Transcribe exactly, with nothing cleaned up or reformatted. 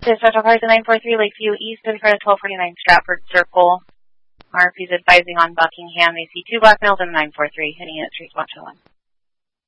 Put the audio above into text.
This special car is a nine four three Lakeview East in front of twelve forty-nine Stratford Circle. R F P is advising on Buckingham. They see two black males in the nine four three heading at Street Watch one.